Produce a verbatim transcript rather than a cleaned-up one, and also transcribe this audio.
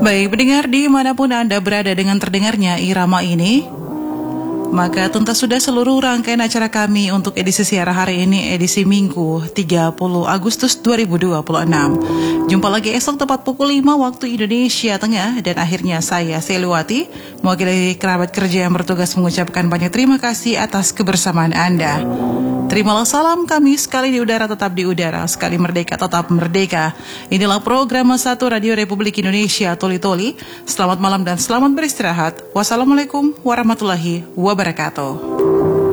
Baik, pendengar dimanapun Anda berada dengan terdengarnya irama ini, maka tuntas sudah seluruh rangkaian acara kami untuk edisi siaran hari ini, edisi Minggu tiga puluh Agustus dua ribu dua puluh enam. Jumpa lagi esok tepat pukul lima waktu Indonesia Tengah, dan akhirnya saya Seliwati mewakili kerabat kerja yang bertugas mengucapkan banyak terima kasih atas kebersamaan Anda. Terimalah salam kami, sekali di udara tetap di udara, sekali merdeka tetap merdeka. Inilah program satu Radio Republik Indonesia Toli Toli. Selamat malam dan selamat beristirahat. Wassalamualaikum warahmatullahi wabarakatuh.